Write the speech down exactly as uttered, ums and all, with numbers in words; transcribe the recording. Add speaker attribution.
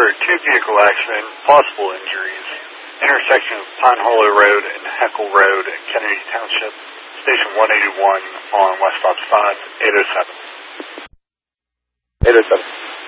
Speaker 1: for a two-vehicle accident, possible injuries. Intersection of Pine Hollow Road and Heckle Road in Kennedy Township. Station one eighty-one on West Ops five, eight oh seven.
Speaker 2: eight oh seven.